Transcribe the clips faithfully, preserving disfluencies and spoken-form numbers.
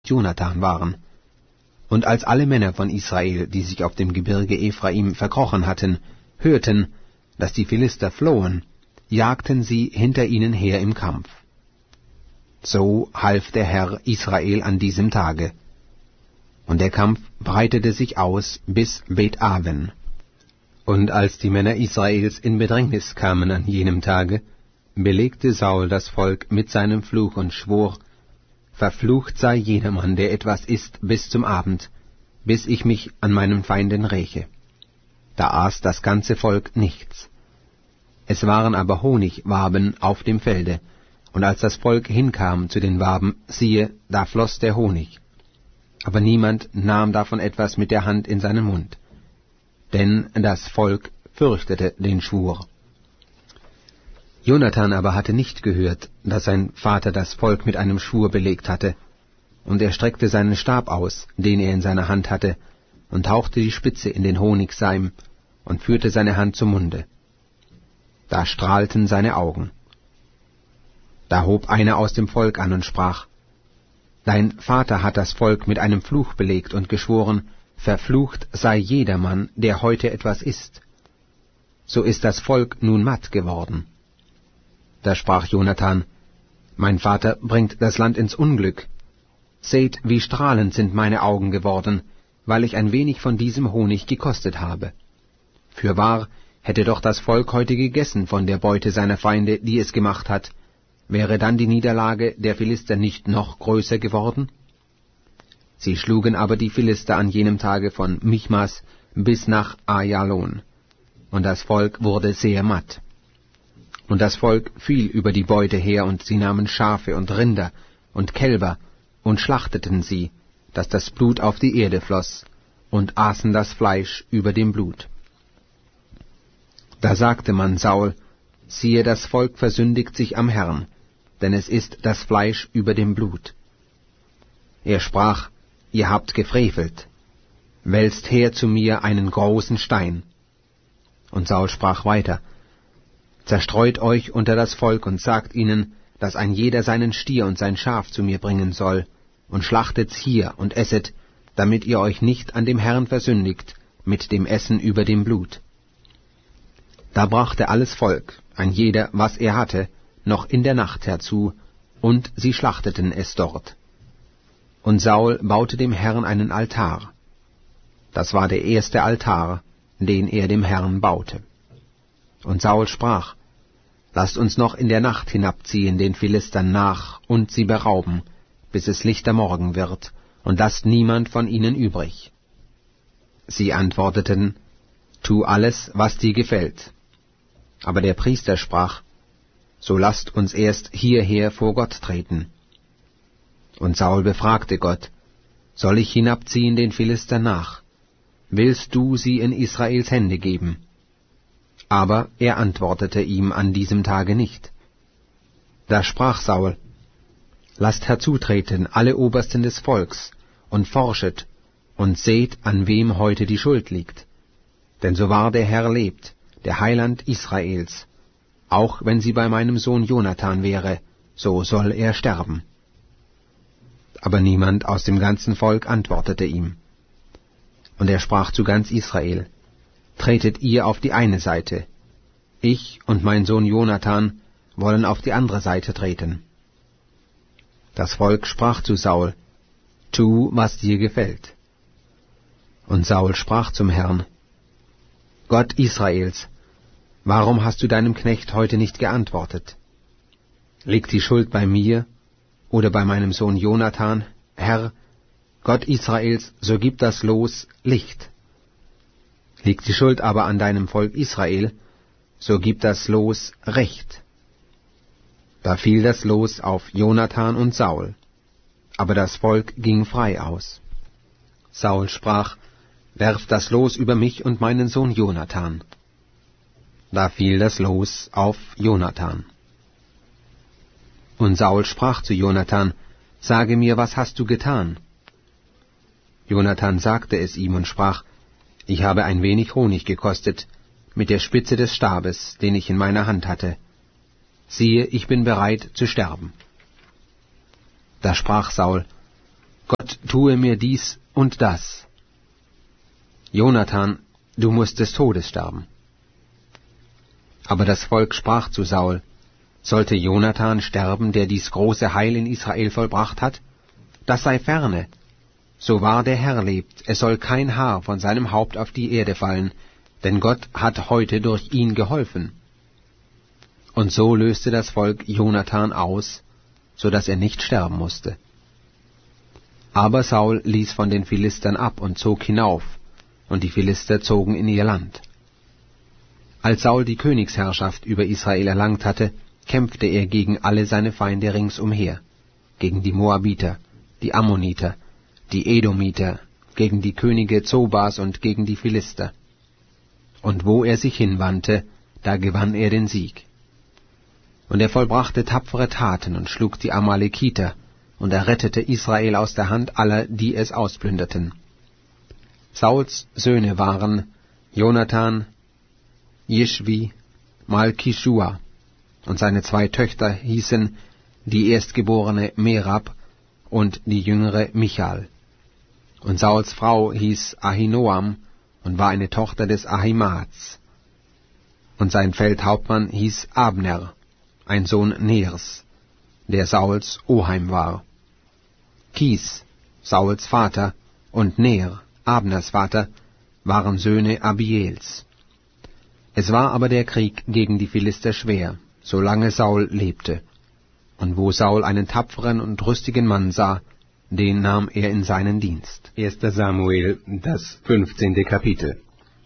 Jonathan waren. Und als alle Männer von Israel, die sich auf dem Gebirge Ephraim verkrochen hatten, hörten, dass die Philister flohen, jagten sie hinter ihnen her im Kampf. So half der Herr Israel an diesem Tage. Und der Kampf breitete sich aus bis Bet-Aven. Und als die Männer Israels in Bedrängnis kamen an jenem Tage, belegte Saul das Volk mit seinem Fluch und schwor, »Verflucht sei jedermann, der etwas isst, bis zum Abend, bis ich mich an meinen Feinden räche.« Da aß das ganze Volk nichts. Es waren aber Honigwaben auf dem Felde, und als das Volk hinkam zu den Waben, siehe, da floss der Honig. Aber niemand nahm davon etwas mit der Hand in seinen Mund, denn das Volk fürchtete den Schwur. Jonathan aber hatte nicht gehört, dass sein Vater das Volk mit einem Schwur belegt hatte, und er streckte seinen Stab aus, den er in seiner Hand hatte, und tauchte die Spitze in den Honigseim und führte seine Hand zum Munde. Da strahlten seine Augen. Da hob einer aus dem Volk an und sprach, »Dein Vater hat das Volk mit einem Fluch belegt und geschworen, verflucht sei jedermann, der heute etwas isst. So ist das Volk nun matt geworden.« Da sprach Jonathan, »Mein Vater bringt das Land ins Unglück. Seht, wie strahlend sind meine Augen geworden, weil ich ein wenig von diesem Honig gekostet habe. Fürwahr, hätte doch das Volk heute gegessen von der Beute seiner Feinde, die es gemacht hat, wäre dann die Niederlage der Philister nicht noch größer geworden? Sie schlugen aber die Philister an jenem Tage von Michmas bis nach Ajalon, und das Volk wurde sehr matt. Und das Volk fiel über die Beute her, und sie nahmen Schafe und Rinder und Kälber und schlachteten sie, dass das Blut auf die Erde floss, und aßen das Fleisch über dem Blut. Da sagte man Saul, siehe, das Volk versündigt sich am Herrn, denn es ist das Fleisch über dem Blut. Er sprach, ihr habt gefrevelt, wälzt her zu mir einen großen Stein. Und Saul sprach weiter, zerstreut euch unter das Volk und sagt ihnen, dass ein jeder seinen Stier und sein Schaf zu mir bringen soll, und schlachtet's hier und esset, damit ihr euch nicht an dem Herrn versündigt mit dem Essen über dem Blut. Da brachte alles Volk, ein jeder, was er hatte, noch in der Nacht herzu, und sie schlachteten es dort. Und Saul baute dem Herrn einen Altar. Das war der erste Altar, den er dem Herrn baute. Und Saul sprach, lasst uns noch in der Nacht hinabziehen den Philistern nach und sie berauben, bis es lichter Morgen wird, und lasst niemand von ihnen übrig. Sie antworteten, tu alles, was dir gefällt. Aber der Priester sprach, so lasst uns erst hierher vor Gott treten. Und Saul befragte Gott, soll ich hinabziehen den Philistern nach? Willst du sie in Israels Hände geben? Aber er antwortete ihm an diesem Tage nicht. Da sprach Saul, lasst herzutreten alle Obersten des Volks, und forschet, und seht, an wem heute die Schuld liegt. Denn so wahr der Herr lebt, der Heiland Israels, auch wenn sie bei meinem Sohn Jonathan wäre, so soll er sterben. Aber niemand aus dem ganzen Volk antwortete ihm. Und er sprach zu ganz Israel, tretet ihr auf die eine Seite, ich und mein Sohn Jonathan wollen auf die andere Seite treten. Das Volk sprach zu Saul, tu, was dir gefällt. Und Saul sprach zum Herrn, Gott Israels, warum hast du deinem Knecht heute nicht geantwortet? Liegt die Schuld bei mir oder bei meinem Sohn Jonathan? Herr, Gott Israels, so gib das Los Licht. Liegt die Schuld aber an deinem Volk Israel, so gib das Los Recht. Da fiel das Los auf Jonathan und Saul, aber das Volk ging frei aus. Saul sprach, werft das Los über mich und meinen Sohn Jonathan. Da fiel das Los auf Jonathan. Und Saul sprach zu Jonathan, sage mir, was hast du getan? Jonathan sagte es ihm und sprach, ich habe ein wenig Honig gekostet, mit der Spitze des Stabes, den ich in meiner Hand hatte. Siehe, ich bin bereit zu sterben. Da sprach Saul, tue mir dies und das. Jonathan, du musst des Todes sterben. Aber das Volk sprach zu Saul, sollte Jonathan sterben, der dies große Heil in Israel vollbracht hat? Das sei ferne. So wahr der Herr lebt, es soll kein Haar von seinem Haupt auf die Erde fallen, denn Gott hat heute durch ihn geholfen. Und so löste das Volk Jonathan aus, so dass er nicht sterben musste. Aber Saul ließ von den Philistern ab und zog hinauf, und die Philister zogen in ihr Land. Als Saul die Königsherrschaft über Israel erlangt hatte, kämpfte er gegen alle seine Feinde ringsumher, gegen die Moabiter, die Ammoniter, die Edomiter, gegen die Könige Zobas und gegen die Philister. Und wo er sich hinwandte, da gewann er den Sieg. Und er vollbrachte tapfere Taten und schlug die Amalekiter, und er rettete Israel aus der Hand aller, die es ausplünderten. Sauls Söhne waren Jonathan, Jischvi, Malkischua, und seine zwei Töchter hießen die erstgeborene Merab und die jüngere Michal. Und Sauls Frau hieß Ahinoam und war eine Tochter des Ahimaaz. Und sein Feldhauptmann hieß Abner, ein Sohn Ners, der Sauls Oheim war. Kis, Sauls Vater, und Ner, Abners Vater, waren Söhne Abiels. Es war aber der Krieg gegen die Philister schwer, solange Saul lebte. Und wo Saul einen tapferen und rüstigen Mann sah, den nahm er in seinen Dienst. erster Samuel, das fünfzehnte Kapitel.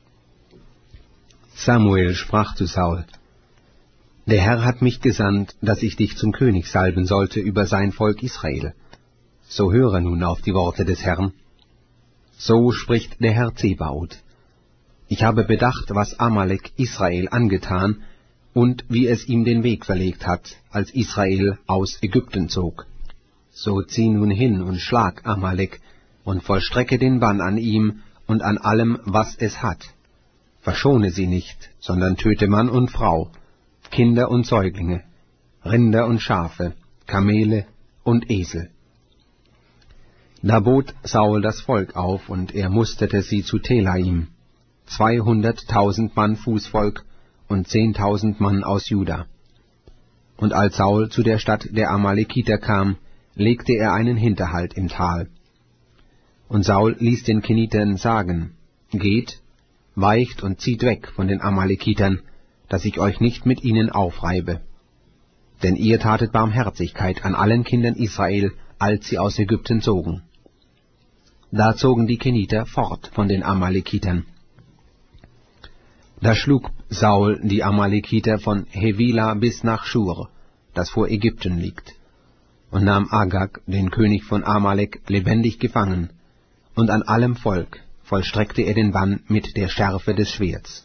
Samuel sprach zu Saul: Der Herr hat mich gesandt, dass ich dich zum König salben sollte über sein Volk Israel. So höre nun auf die Worte des Herrn. So spricht der Herr Zebaoth: Ich habe bedacht, was Amalek Israel angetan und wie es ihm den Weg verlegt hat, als Israel aus Ägypten zog. So zieh nun hin und schlag Amalek und vollstrecke den Bann an ihm und an allem, was es hat. Verschone sie nicht, sondern töte Mann und Frau, Kinder und Säuglinge, Rinder und Schafe, Kamele und Esel. Da bot Saul das Volk auf, und er musterte sie zu Telaim, zweihunderttausend Mann Fußvolk und zehntausend Mann aus Juda. Und als Saul zu der Stadt der Amalekiter kam, legte er einen Hinterhalt im Tal. Und Saul ließ den Kenitern sagen: Geht, weicht und zieht weg von den Amalekitern, dass ich euch nicht mit ihnen aufreibe. Denn ihr tatet Barmherzigkeit an allen Kindern Israel, als sie aus Ägypten zogen. Da zogen die Keniter fort von den Amalekitern. Da schlug Saul die Amalekiter von Hevila bis nach Schur, das vor Ägypten liegt, und nahm Agag, den König von Amalek, lebendig gefangen, und an allem Volk vollstreckte er den Bann mit der Schärfe des Schwerts.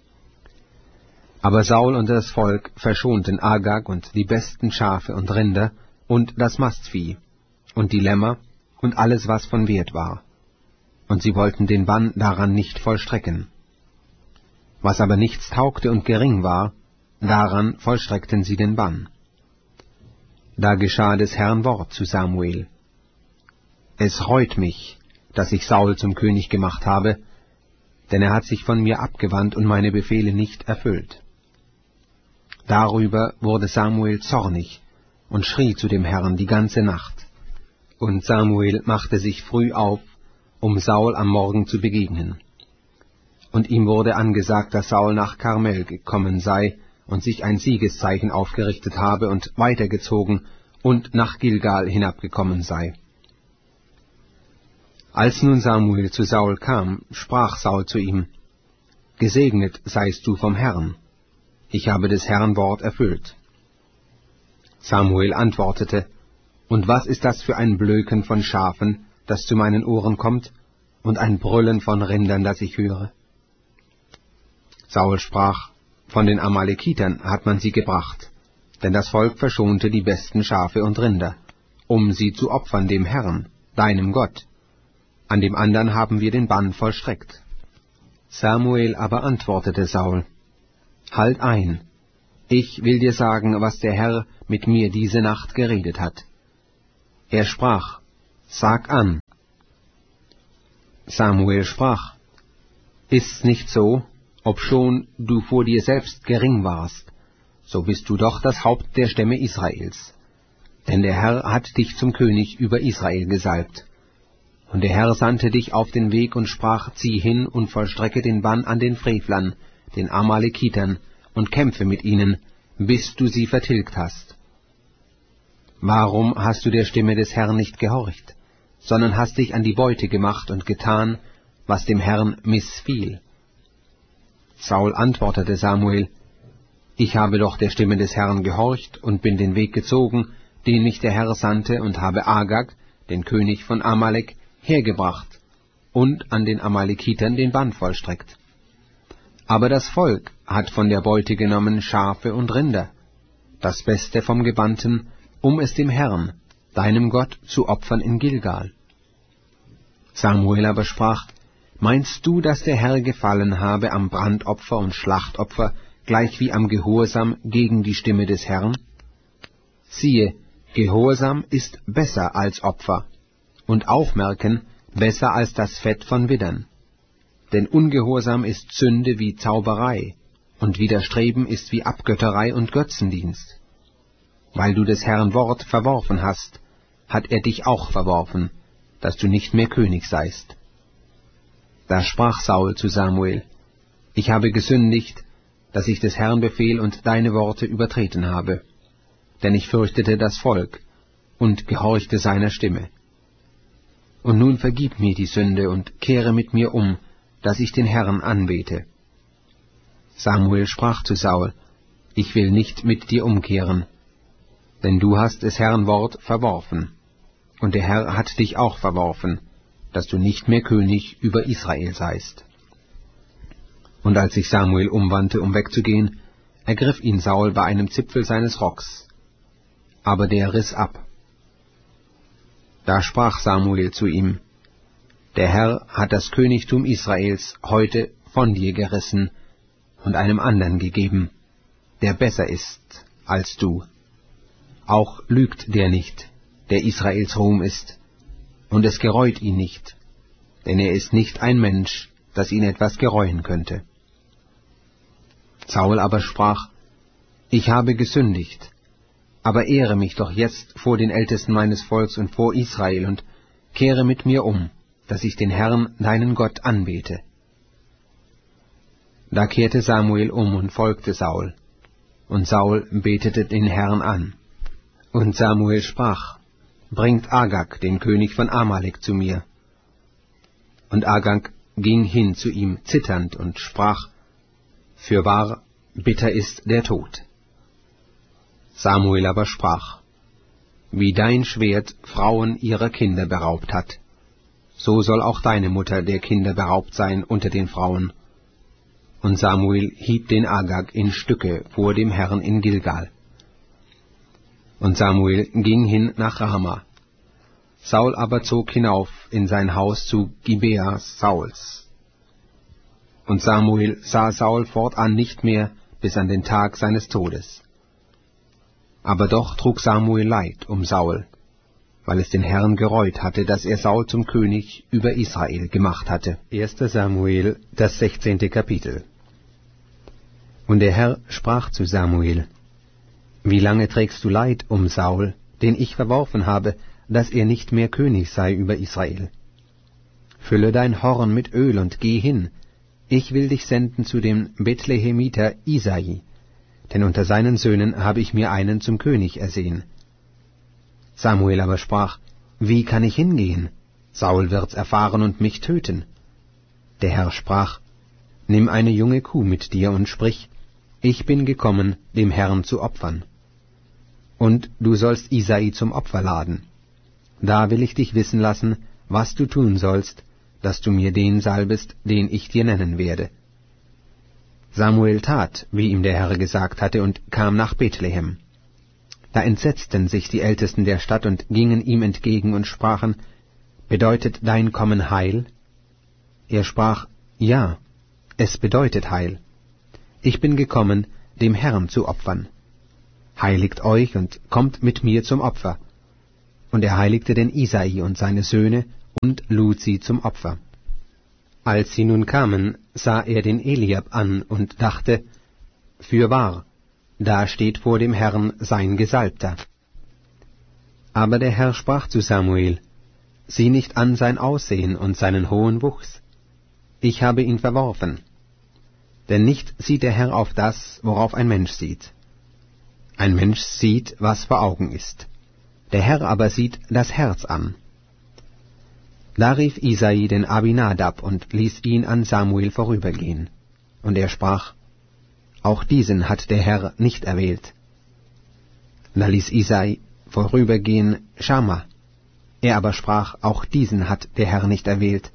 Aber Saul und das Volk verschonten Agag und die besten Schafe und Rinder und das Mastvieh und die Lämmer und alles, was von Wert war, und sie wollten den Bann daran nicht vollstrecken. Was aber nichts taugte und gering war, daran vollstreckten sie den Bann. Da geschah des Herrn Wort zu Samuel: Es reut mich, dass ich Saul zum König gemacht habe, denn er hat sich von mir abgewandt und meine Befehle nicht erfüllt. Darüber wurde Samuel zornig und schrie zu dem Herrn die ganze Nacht. Und Samuel machte sich früh auf, um Saul am Morgen zu begegnen. Und ihm wurde angesagt, dass Saul nach Karmel gekommen sei und sich ein Siegeszeichen aufgerichtet habe und weitergezogen und nach Gilgal hinabgekommen sei. Als nun Samuel zu Saul kam, sprach Saul zu ihm: Gesegnet seist du vom Herrn, ich habe des Herrn Wort erfüllt. Samuel antwortete: Und was ist das für ein Blöken von Schafen, das zu meinen Ohren kommt, und ein Brüllen von Rindern, das ich höre? Saul sprach: Von den Amalekitern hat man sie gebracht, denn das Volk verschonte die besten Schafe und Rinder, um sie zu opfern dem Herrn, deinem Gott. An dem andern haben wir den Bann vollstreckt. Samuel aber antwortete Saul: Halt ein, ich will dir sagen, was der Herr mit mir diese Nacht geredet hat. Er sprach: Sag an, Samuel sprach: Ist's nicht so, obschon du vor dir selbst gering warst, so bist du doch das Haupt der Stämme Israels. Denn der Herr hat dich zum König über Israel gesalbt. Und der Herr sandte dich auf den Weg und sprach: Zieh hin und vollstrecke den Bann an den Frevlern, den Amalekitern, und kämpfe mit ihnen, bis du sie vertilgt hast. Warum hast du der Stimme des Herrn nicht gehorcht, sondern hast dich an die Beute gemacht und getan, was dem Herrn missfiel? Saul antwortete Samuel: Ich habe doch der Stimme des Herrn gehorcht und bin den Weg gezogen, den mich der Herr sandte, und habe Agag, den König von Amalek, hergebracht und an den Amalekitern den Bann vollstreckt. Aber das Volk hat von der Beute genommen Schafe und Rinder, das Beste vom Gebannten, um es dem Herrn, deinem Gott, zu opfern in Gilgal. Samuel aber sprach: Meinst du, dass der Herr gefallen habe am Brandopfer und Schlachtopfer, gleich wie am Gehorsam gegen die Stimme des Herrn? Siehe, Gehorsam ist besser als Opfer, und Aufmerken besser als das Fett von Widdern. Denn Ungehorsam ist Sünde wie Zauberei, und Widerstreben ist wie Abgötterei und Götzendienst. Weil du des Herrn Wort verworfen hast, hat er dich auch verworfen, dass du nicht mehr König seist. Da sprach Saul zu Samuel: Ich habe gesündigt, dass ich des Herrn Befehl und deine Worte übertreten habe. Denn ich fürchtete das Volk und gehorchte seiner Stimme. Und nun vergib mir die Sünde und kehre mit mir um, dass ich den Herrn anbete. Samuel sprach zu Saul: Ich will nicht mit dir umkehren, denn du hast des Herrn Wort verworfen, und der Herr hat dich auch verworfen, dass du nicht mehr König über Israel seist. Und als sich Samuel umwandte, um wegzugehen, ergriff ihn Saul bei einem Zipfel seines Rocks, aber der riss ab. Da sprach Samuel zu ihm: Der Herr hat das Königtum Israels heute von dir gerissen und einem anderen gegeben, der besser ist als du. Auch lügt der nicht, der Israels Ruhm ist, und es gereut ihn nicht, denn er ist nicht ein Mensch, dass ihn etwas gereuen könnte. Saul aber sprach: Ich habe gesündigt, aber ehre mich doch jetzt vor den Ältesten meines Volks und vor Israel und kehre mit mir um, dass ich den Herrn, deinen Gott, anbete. Da kehrte Samuel um und folgte Saul, und Saul betete den Herrn an. Und Samuel sprach: Bringt Agag, den König von Amalek, zu mir. Und Agag ging hin zu ihm zitternd und sprach: Fürwahr, bitter ist der Tod. Samuel aber sprach: Wie dein Schwert Frauen ihrer Kinder beraubt hat, so soll auch deine Mutter der Kinder beraubt sein unter den Frauen. Und Samuel hieb den Agag in Stücke vor dem Herrn in Gilgal. Und Samuel ging hin nach Rama. Saul aber zog hinauf in sein Haus zu Gibea Sauls. Und Samuel sah Saul fortan nicht mehr bis an den Tag seines Todes. Aber doch trug Samuel Leid um Saul, weil es den Herrn gereut hatte, dass er Saul zum König über Israel gemacht hatte. erster Samuel, das sechzehnte Kapitel. Und der Herr sprach zu Samuel: Wie lange trägst du Leid um Saul, den ich verworfen habe, dass er nicht mehr König sei über Israel? Fülle dein Horn mit Öl und geh hin. Ich will dich senden zu dem Bethlehemiter Isai, denn unter seinen Söhnen habe ich mir einen zum König ersehen. Samuel aber sprach: Wie kann ich hingehen? Saul wird's erfahren und mich töten. Der Herr sprach: Nimm eine junge Kuh mit dir und sprich: Ich bin gekommen, dem Herrn zu opfern. Und du sollst Isai zum Opfer laden. Da will ich dich wissen lassen, was du tun sollst, dass du mir den salbest, den ich dir nennen werde. Samuel tat, wie ihm der Herr gesagt hatte, und kam nach Bethlehem. Da entsetzten sich die Ältesten der Stadt und gingen ihm entgegen und sprachen: Bedeutet dein Kommen Heil? Er sprach: Ja, es bedeutet Heil. Ich bin gekommen, dem Herrn zu opfern. Heiligt euch und kommt mit mir zum Opfer. Und er heiligte den Isai und seine Söhne und lud sie zum Opfer. Als sie nun kamen, sah er den Eliab an und dachte, fürwahr, da steht vor dem Herrn sein Gesalbter. Aber der Herr sprach zu Samuel, sieh nicht an sein Aussehen und seinen hohen Wuchs. Ich habe ihn verworfen. Denn nicht sieht der Herr auf das, worauf ein Mensch sieht. Ein Mensch sieht, was vor Augen ist. Der Herr aber sieht das Herz an. Da rief Isai den Abinadab und ließ ihn an Samuel vorübergehen. Und er sprach, auch diesen hat der Herr nicht erwählt. Da ließ Isai vorübergehen Schamma. Er aber sprach, auch diesen hat der Herr nicht erwählt.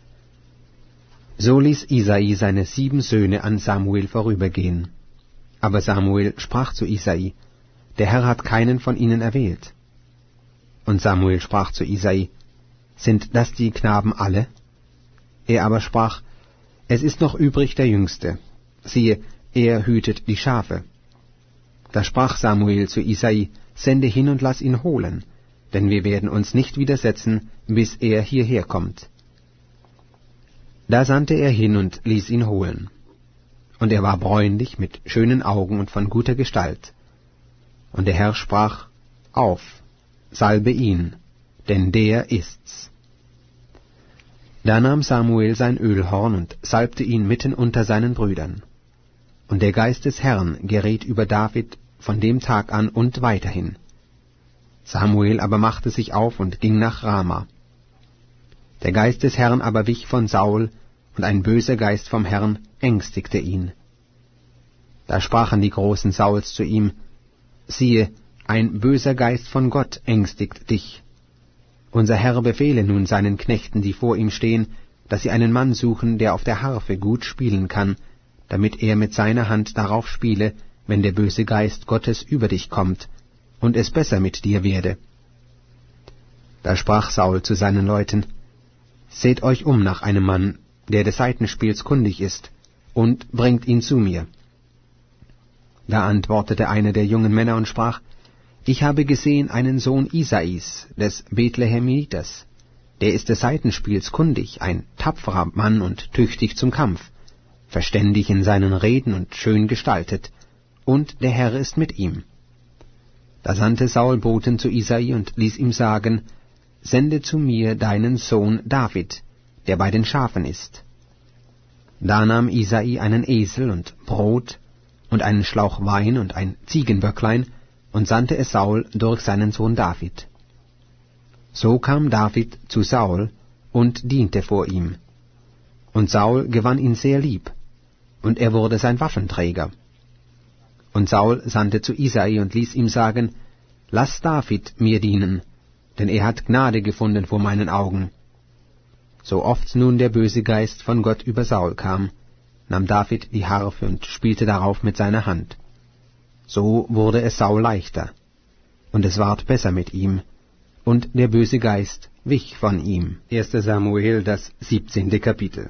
So ließ Isai seine sieben Söhne an Samuel vorübergehen. Aber Samuel sprach zu Isai, der Herr hat keinen von ihnen erwählt. Und Samuel sprach zu Isai, sind das die Knaben alle? Er aber sprach, es ist noch übrig der Jüngste. Siehe, er hütet die Schafe. Da sprach Samuel zu Isai, sende hin und lass ihn holen, denn wir werden uns nicht widersetzen, bis er hierher kommt. Da sandte er hin und ließ ihn holen. Und er war bräunlich, mit schönen Augen und von guter Gestalt. Und der Herr sprach, auf, salbe ihn, denn der ist's. Da nahm Samuel sein Ölhorn und salbte ihn mitten unter seinen Brüdern. Und der Geist des Herrn geriet über David von dem Tag an und weiterhin. Samuel aber machte sich auf und ging nach Rama. Der Geist des Herrn aber wich von Saul, und ein böser Geist vom Herrn ängstigte ihn. Da sprachen die Großen Sauls zu ihm, siehe, ein böser Geist von Gott ängstigt dich. Unser Herr befehle nun seinen Knechten, die vor ihm stehen, dass sie einen Mann suchen, der auf der Harfe gut spielen kann, damit er mit seiner Hand darauf spiele, wenn der böse Geist Gottes über dich kommt, und es besser mit dir werde. Da sprach Saul zu seinen Leuten, seht euch um nach einem Mann, der des Saitenspiels kundig ist, und bringt ihn zu mir. Da antwortete einer der jungen Männer und sprach, ich habe gesehen einen Sohn Isais, des Bethlehemiters, der ist des Saitenspiels kundig, ein tapferer Mann und tüchtig zum Kampf, verständig in seinen Reden und schön gestaltet, und der Herr ist mit ihm. Da sandte Saul Boten zu Isai und ließ ihm sagen, sende zu mir deinen Sohn David, der bei den Schafen ist. Da nahm Isai einen Esel und Brot und einen Schlauch Wein und ein Ziegenböcklein und sandte es Saul durch seinen Sohn David. So kam David zu Saul und diente vor ihm. Und Saul gewann ihn sehr lieb, und er wurde sein Waffenträger. Und Saul sandte zu Isai und ließ ihm sagen, lass David mir dienen, denn er hat Gnade gefunden vor meinen Augen. So oft nun der böse Geist von Gott über Saul kam, nahm David die Harfe und spielte darauf mit seiner Hand. So wurde es Saul leichter, und es ward besser mit ihm, und der böse Geist wich von ihm. erster Samuel, das siebzehnte Kapitel.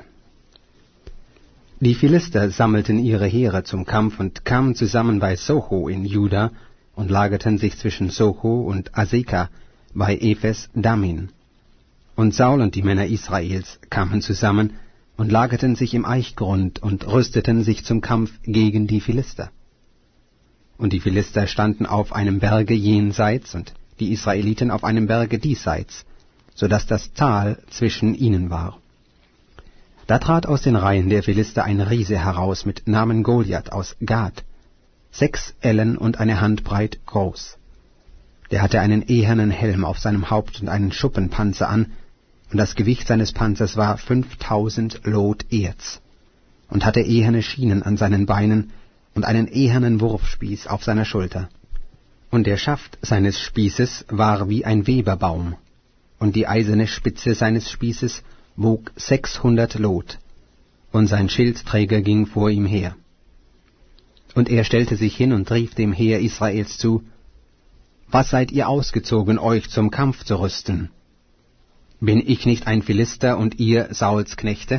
Die Philister sammelten ihre Heere zum Kampf und kamen zusammen bei Socho in Juda und lagerten sich zwischen Socho und Aseka bei Ephes Damin. Und Saul und die Männer Israels kamen zusammen und lagerten sich im Eichgrund und rüsteten sich zum Kampf gegen die Philister. Und die Philister standen auf einem Berge jenseits und die Israeliten auf einem Berge diesseits, so dass das Tal zwischen ihnen war. Da trat aus den Reihen der Philister ein Riese heraus mit Namen Goliath aus Gath, sechs Ellen und eine Handbreit groß. Der hatte einen ehernen Helm auf seinem Haupt und einen Schuppenpanzer an, und das Gewicht seines Panzers war fünftausend Lot Erz, und hatte eherne Schienen an seinen Beinen und einen ehernen Wurfspieß auf seiner Schulter. Und der Schaft seines Spießes war wie ein Weberbaum, und die eiserne Spitze seines Spießes wog sechshundert Lot, und sein Schildträger ging vor ihm her. Und er stellte sich hin und rief dem Heer Israels zu, was seid ihr ausgezogen, euch zum Kampf zu rüsten? Bin ich nicht ein Philister und ihr Sauls Knechte?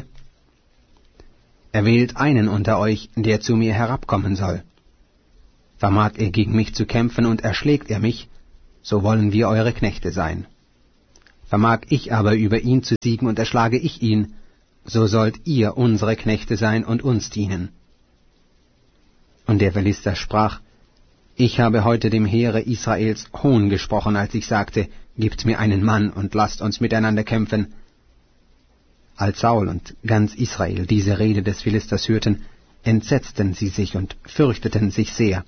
Erwählt einen unter euch, der zu mir herabkommen soll. Vermag er gegen mich zu kämpfen und erschlägt er mich, so wollen wir eure Knechte sein. Vermag ich aber über ihn zu siegen und erschlage ich ihn, so sollt ihr unsere Knechte sein und uns dienen. Und der Philister sprach, ich habe heute dem Heere Israels Hohn gesprochen, als ich sagte, gebt mir einen Mann und lasst uns miteinander kämpfen. Als Saul und ganz Israel diese Rede des Philisters hörten, entsetzten sie sich und fürchteten sich sehr.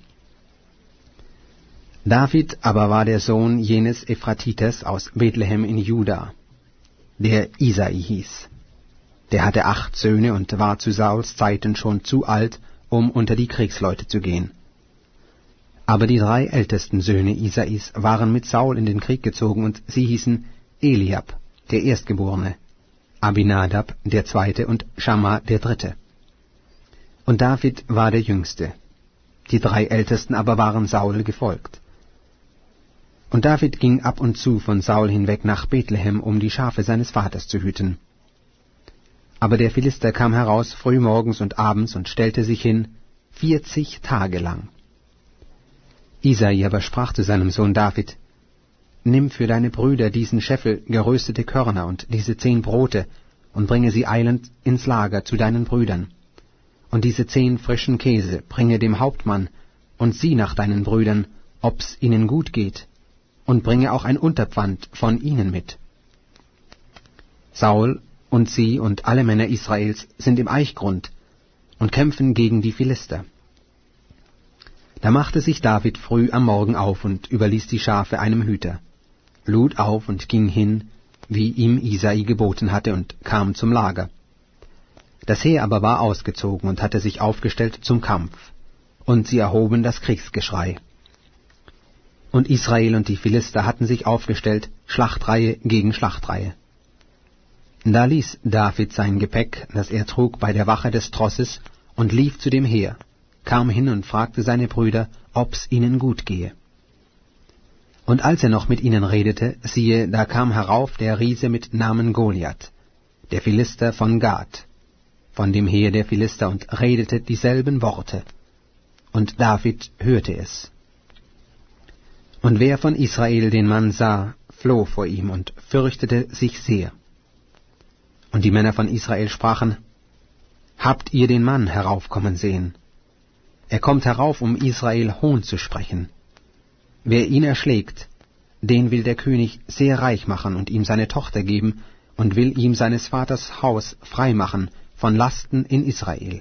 David aber war der Sohn jenes Ephratites aus Bethlehem in Juda, der Isai hieß. Der hatte acht Söhne und war zu Sauls Zeiten schon zu alt, um unter die Kriegsleute zu gehen. Aber die drei ältesten Söhne Isais waren mit Saul in den Krieg gezogen, und sie hießen Eliab, der Erstgeborene, Abinadab, der Zweite, und Schamma, der Dritte. Und David war der Jüngste. Die drei Ältesten aber waren Saul gefolgt. Und David ging ab und zu von Saul hinweg nach Bethlehem, um die Schafe seines Vaters zu hüten. Aber der Philister kam heraus frühmorgens und abends und stellte sich hin, vierzig Tage lang. Isai aber sprach zu seinem Sohn David, nimm für deine Brüder diesen Scheffel geröstete Körner und diese zehn Brote und bringe sie eilend ins Lager zu deinen Brüdern. Und diese zehn frischen Käse bringe dem Hauptmann und sieh nach deinen Brüdern, ob's ihnen gut geht, und bringe auch ein Unterpfand von ihnen mit. Saul und sie und alle Männer Israels sind im Eichgrund und kämpfen gegen die Philister. Da machte sich David früh am Morgen auf und überließ die Schafe einem Hüter, lud auf und ging hin, wie ihm Isai geboten hatte, und kam zum Lager. Das Heer aber war ausgezogen und hatte sich aufgestellt zum Kampf, und sie erhoben das Kriegsgeschrei. Und Israel und die Philister hatten sich aufgestellt, Schlachtreihe gegen Schlachtreihe. Da ließ David sein Gepäck, das er trug, bei der Wache des Trosses, und lief zu dem Heer, kam hin und fragte seine Brüder, ob's ihnen gut gehe. Und als er noch mit ihnen redete, siehe, da kam herauf der Riese mit Namen Goliath, der Philister von Gath, von dem Heer der Philister, und redete dieselben Worte. Und David hörte es. Und wer von Israel den Mann sah, floh vor ihm und fürchtete sich sehr. Und die Männer von Israel sprachen, habt ihr den Mann heraufkommen sehen? Er kommt herauf, um Israel Hohn zu sprechen. Wer ihn erschlägt, den will der König sehr reich machen und ihm seine Tochter geben und will ihm seines Vaters Haus freimachen von Lasten in Israel.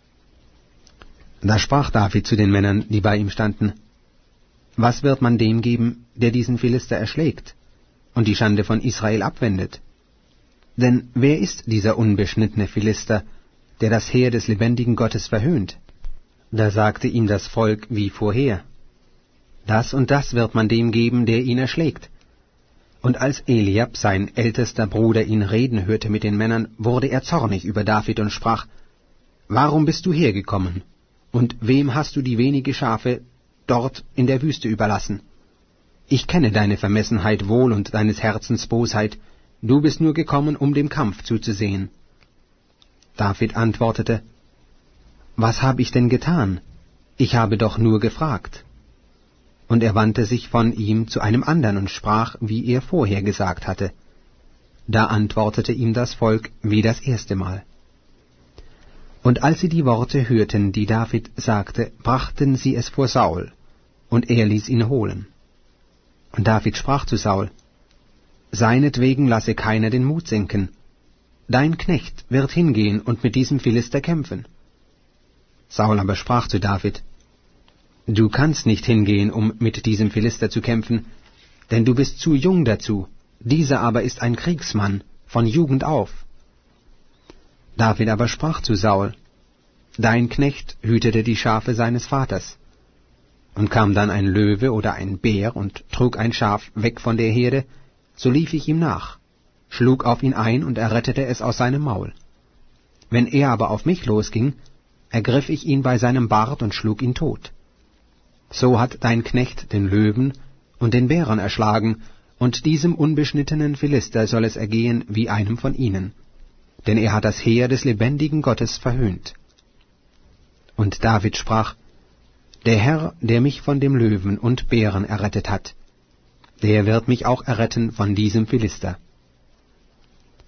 Da sprach David zu den Männern, die bei ihm standen, was wird man dem geben, der diesen Philister erschlägt und die Schande von Israel abwendet? Denn wer ist dieser unbeschnittene Philister, der das Heer des lebendigen Gottes verhöhnt? Da sagte ihm das Volk wie vorher, das und das wird man dem geben, der ihn erschlägt. Und als Eliab, sein ältester Bruder, ihn reden hörte mit den Männern, wurde er zornig über David und sprach, warum bist du hergekommen? Und wem hast du die wenige Schafe dort in der Wüste überlassen? Ich kenne deine Vermessenheit wohl und deines Herzens Bosheit, du bist nur gekommen, um dem Kampf zuzusehen. David antwortete, was habe ich denn getan? Ich habe doch nur gefragt. Und er wandte sich von ihm zu einem andern und sprach, wie er vorher gesagt hatte. Da antwortete ihm das Volk wie das erste Mal. Und als sie die Worte hörten, die David sagte, brachten sie es vor Saul, und er ließ ihn holen. Und David sprach zu Saul, seinetwegen lasse keiner den Mut sinken. Dein Knecht wird hingehen und mit diesem Philister kämpfen. Saul aber sprach zu David, du kannst nicht hingehen, um mit diesem Philister zu kämpfen, denn du bist zu jung dazu, dieser aber ist ein Kriegsmann, von Jugend auf. David aber sprach zu Saul, dein Knecht hütete die Schafe seines Vaters. Und kam dann ein Löwe oder ein Bär und trug ein Schaf weg von der Herde, so lief ich ihm nach, schlug auf ihn ein und errettete es aus seinem Maul. Wenn er aber auf mich losging, ergriff ich ihn bei seinem Bart und schlug ihn tot. So hat dein Knecht den Löwen und den Bären erschlagen, und diesem unbeschnittenen Philister soll es ergehen wie einem von ihnen, denn er hat das Heer des lebendigen Gottes verhöhnt. Und David sprach, der Herr, der mich von dem Löwen und Bären errettet hat, der wird mich auch erretten von diesem Philister.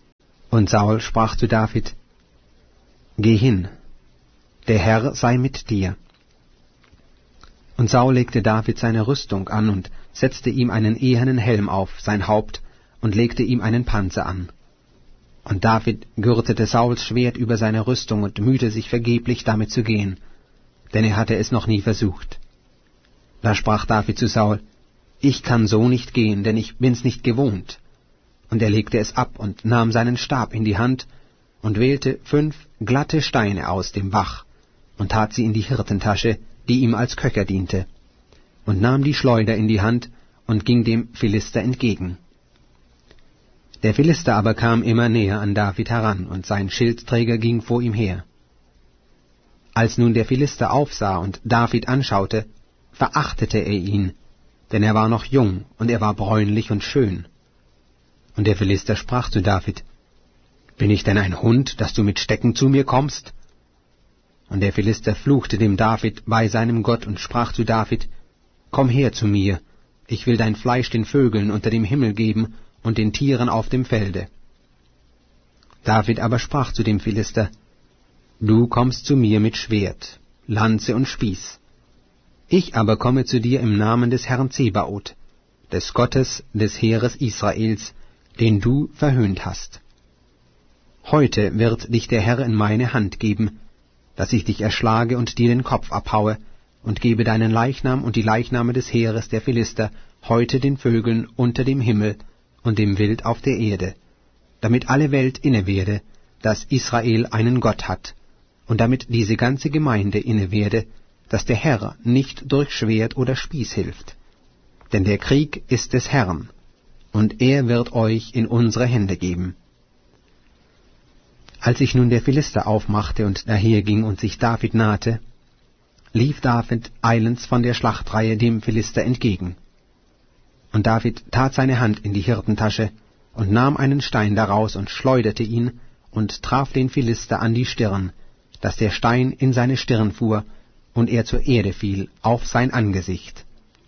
Und Saul sprach zu David: Geh hin, der Herr sei mit dir. Und Saul legte David seine Rüstung an und setzte ihm einen ehernen Helm auf sein Haupt und legte ihm einen Panzer an. Und David gürtete Sauls Schwert über seine Rüstung und mühte sich vergeblich, damit zu gehen, denn er hatte es noch nie versucht. Da sprach David zu Saul: Ich kann so nicht gehen, denn ich bin's nicht gewohnt. Und er legte es ab und nahm seinen Stab in die Hand und wählte fünf glatte Steine aus dem Bach und tat sie in die Hirtentasche, die ihm als Köcher diente, und nahm die Schleuder in die Hand und ging dem Philister entgegen. Der Philister aber kam immer näher an David heran, und sein Schildträger ging vor ihm her. Als nun der Philister aufsah und David anschaute, verachtete er ihn, denn er war noch jung, und er war bräunlich und schön. Und der Philister sprach zu David: Bin ich denn ein Hund, dass du mit Stecken zu mir kommst? Und der Philister fluchte dem David bei seinem Gott und sprach zu David: Komm her zu mir, ich will dein Fleisch den Vögeln unter dem Himmel geben und den Tieren auf dem Felde. David aber sprach zu dem Philister: Du kommst zu mir mit Schwert, Lanze und Spieß. Ich aber komme zu dir im Namen des Herrn Zebaoth, des Gottes des Heeres Israels, den du verhöhnt hast. Heute wird dich der Herr in meine Hand geben, dass ich dich erschlage und dir den Kopf abhaue, und gebe deinen Leichnam und die Leichname des Heeres der Philister heute den Vögeln unter dem Himmel und dem Wild auf der Erde, damit alle Welt inne werde, dass Israel einen Gott hat, und damit diese ganze Gemeinde inne werde, dass der Herr nicht durch Schwert oder Spieß hilft. Denn der Krieg ist des Herrn, und er wird euch in unsere Hände geben. Als sich nun der Philister aufmachte und daherging und sich David nahte, lief David eilends von der Schlachtreihe dem Philister entgegen. Und David tat seine Hand in die Hirtentasche und nahm einen Stein daraus und schleuderte ihn und traf den Philister an die Stirn, dass der Stein in seine Stirn fuhr und er zur Erde fiel auf sein Angesicht.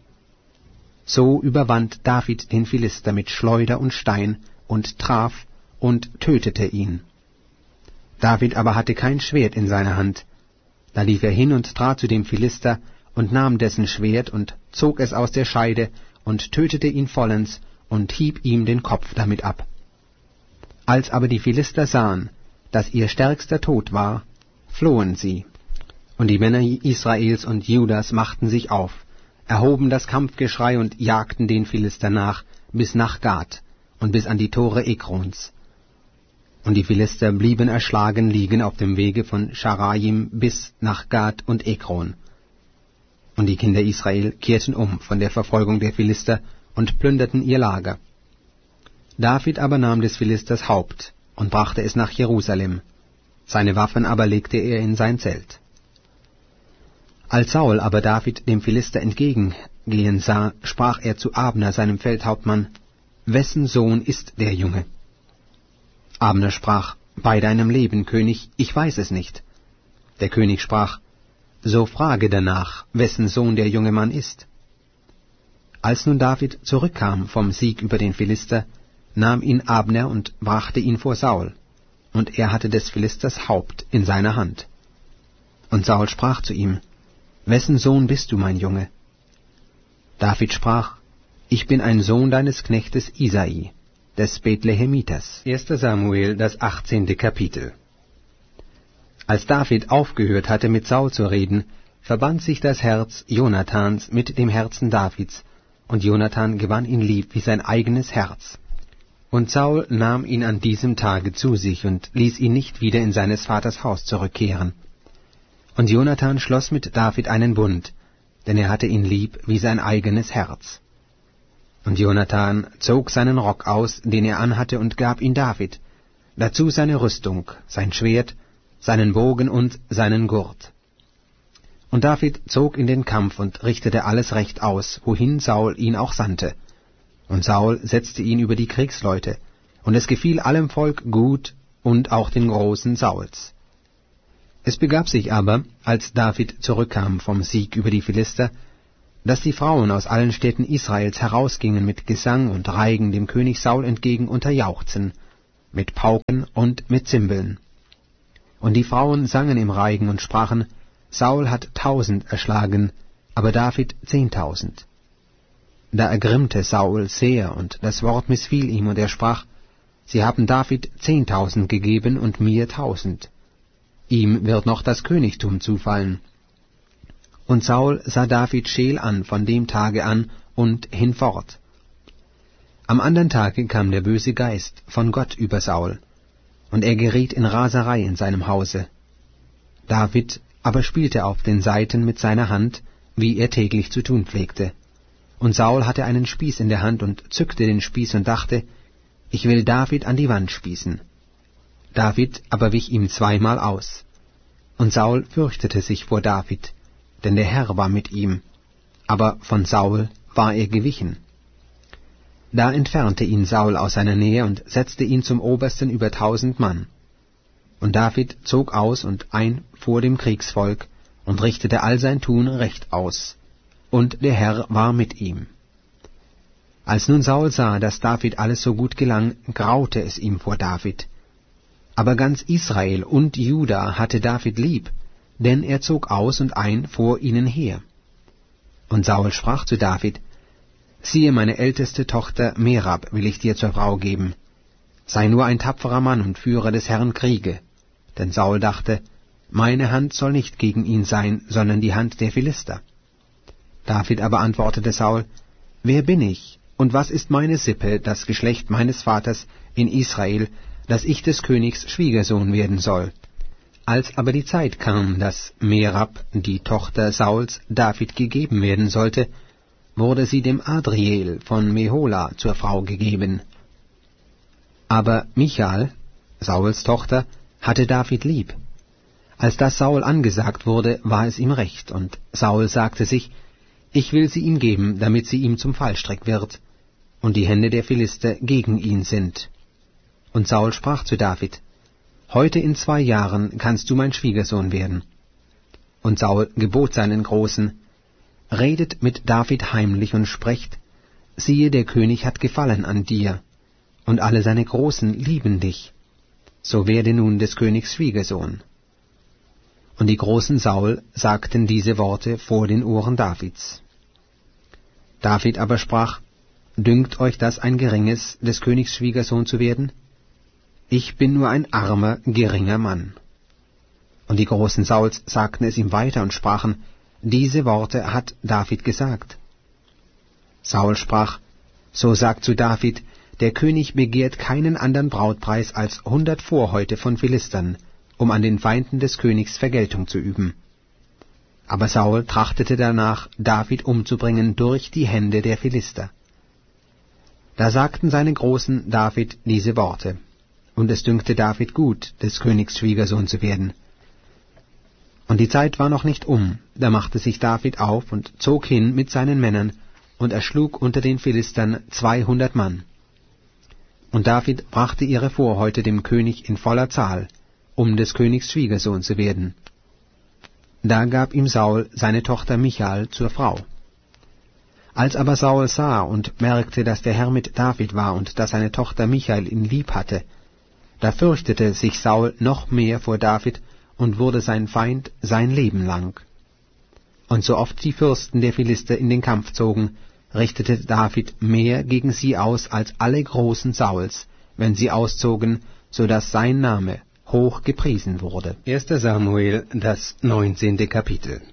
So überwand David den Philister mit Schleuder und Stein und traf und tötete ihn. David aber hatte kein Schwert in seiner Hand. Da lief er hin und trat zu dem Philister und nahm dessen Schwert und zog es aus der Scheide und tötete ihn vollends und hieb ihm den Kopf damit ab. Als aber die Philister sahen, dass ihr stärkster tot war, flohen sie. Und die Männer Israels und Judas machten sich auf, erhoben das Kampfgeschrei und jagten den Philister nach bis nach Gat und bis an die Tore Ekrons. Und die Philister blieben erschlagen liegen auf dem Wege von Scharaim bis nach Gat und Ekron. Und die Kinder Israel kehrten um von der Verfolgung der Philister und plünderten ihr Lager. David aber nahm des Philisters Haupt und brachte es nach Jerusalem, seine Waffen aber legte er in sein Zelt. Als Saul aber David dem Philister entgegengehen sah, sprach er zu Abner, seinem Feldhauptmann: Wessen Sohn ist der Junge? Abner sprach: Bei deinem Leben, König, ich weiß es nicht. Der König sprach: So frage danach, wessen Sohn der junge Mann ist. Als nun David zurückkam vom Sieg über den Philister, nahm ihn Abner und brachte ihn vor Saul, und er hatte des Philisters Haupt in seiner Hand. Und Saul sprach zu ihm: Wessen Sohn bist du, mein Junge? David sprach: Ich bin ein Sohn deines Knechtes Isai, des Bethlehemiters. erster Samuel, das achtzehnte Kapitel. Als David aufgehört hatte, mit Saul zu reden, verband sich das Herz Jonathans mit dem Herzen Davids, und Jonathan gewann ihn lieb wie sein eigenes Herz. Und Saul nahm ihn an diesem Tage zu sich und ließ ihn nicht wieder in seines Vaters Haus zurückkehren. Und Jonathan schloss mit David einen Bund, denn er hatte ihn lieb wie sein eigenes Herz. Und Jonathan zog seinen Rock aus, den er anhatte, und gab ihn David, dazu seine Rüstung, sein Schwert, seinen Bogen und seinen Gurt. Und David zog in den Kampf und richtete alles recht aus, wohin Saul ihn auch sandte. Und Saul setzte ihn über die Kriegsleute, und es gefiel allem Volk gut und auch den Großen Sauls. Es begab sich aber, als David zurückkam vom Sieg über die Philister, dass die Frauen aus allen Städten Israels herausgingen mit Gesang und Reigen dem König Saul entgegen unter Jauchzen, mit Pauken und mit Zimbeln. Und die Frauen sangen im Reigen und sprachen, Saul hat tausend erschlagen, aber David zehntausend. Da ergrimmte Saul sehr, und das Wort missfiel ihm, und er sprach, Sie haben David zehntausend gegeben und mir tausend. Ihm wird noch das Königtum zufallen. Und Saul sah David scheel an von dem Tage an und hinfort. Am andern Tage kam der böse Geist von Gott über Saul, und er geriet in Raserei in seinem Hause. David aber spielte auf den Saiten mit seiner Hand, wie er täglich zu tun pflegte. Und Saul hatte einen Spieß in der Hand und zückte den Spieß und dachte, ich will David an die Wand spießen. David aber wich ihm zweimal aus. Und Saul fürchtete sich vor David, denn der Herr war mit ihm, aber von Saul war er gewichen. Da entfernte ihn Saul aus seiner Nähe und setzte ihn zum Obersten über tausend Mann. Und David zog aus und ein vor dem Kriegsvolk und richtete all sein Tun recht aus, und der Herr war mit ihm. Als nun Saul sah, dass David alles so gut gelang, graute es ihm vor David. Aber ganz Israel und Juda hatte David lieb, denn er zog aus und ein vor ihnen her. Und Saul sprach zu David, siehe, meine älteste Tochter Merab will ich dir zur Frau geben. Sei nur ein tapferer Mann und führe des Herrn Kriege. Denn Saul dachte, meine Hand soll nicht gegen ihn sein, sondern die Hand der Philister. David aber antwortete Saul, wer bin ich, und was ist meine Sippe, das Geschlecht meines Vaters in Israel, dass ich des Königs Schwiegersohn werden soll? Als aber die Zeit kam, dass Merab, die Tochter Sauls, David gegeben werden sollte, wurde sie dem Adriel von Mehola zur Frau gegeben. Aber Michal, Sauls Tochter, hatte David lieb. Als das Saul angesagt wurde, war es ihm recht, und Saul sagte sich, ich will sie ihm geben, damit sie ihm zum Fallstrick wird, und die Hände der Philister gegen ihn sind. Und Saul sprach zu David, heute in zwei Jahren kannst du mein Schwiegersohn werden. Und Saul gebot seinen Großen, redet mit David heimlich und sprecht, siehe, der König hat Gefallen an dir, und alle seine Großen lieben dich. So werde nun des Königs Schwiegersohn. Und die Großen Saul sagten diese Worte vor den Ohren Davids. David aber sprach, dünkt euch das ein geringes, des Königs Schwiegersohn zu werden? Ich bin nur ein armer, geringer Mann. Und die Großen Sauls sagten es ihm weiter und sprachen, diese Worte hat David gesagt. Saul sprach, so sagt zu David, der König begehrt keinen andern Brautpreis als hundert Vorhäute von Philistern, um an den Feinden des Königs Vergeltung zu üben. Aber Saul trachtete danach, David umzubringen durch die Hände der Philister. Da sagten seine Großen David diese Worte, und es dünkte David gut, des Königs Schwiegersohn zu werden. Und die Zeit war noch nicht um, da machte sich David auf und zog hin mit seinen Männern und erschlug unter den Philistern zweihundert Mann. Und David brachte ihre Vorhäute dem König in voller Zahl, um des Königs Schwiegersohn zu werden. Da gab ihm Saul seine Tochter Michal zur Frau. Als aber Saul sah und merkte, dass der Herr mit David war und dass seine Tochter Michal ihn lieb hatte, da fürchtete sich Saul noch mehr vor David und wurde sein Feind sein Leben lang. Und so oft die Fürsten der Philister in den Kampf zogen, richtete David mehr gegen sie aus als alle Großen Sauls, wenn sie auszogen, so dass sein Name hoch gepriesen wurde. erster Samuel, das neunzehnte Kapitel.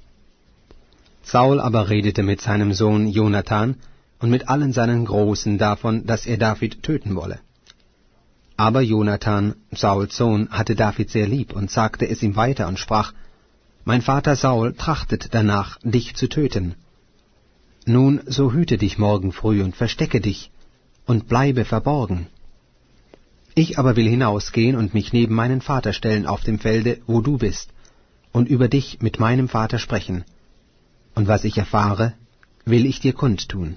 Saul aber redete mit seinem Sohn Jonathan und mit allen seinen Großen davon, dass er David töten wolle. Aber Jonathan, Sauls Sohn, hatte David sehr lieb und sagte es ihm weiter und sprach, mein Vater Saul trachtet danach, dich zu töten. Nun, so hüte dich morgen früh und verstecke dich und bleibe verborgen. Ich aber will hinausgehen und mich neben meinen Vater stellen auf dem Felde, wo du bist, und über dich mit meinem Vater sprechen. Und was ich erfahre, will ich dir kundtun.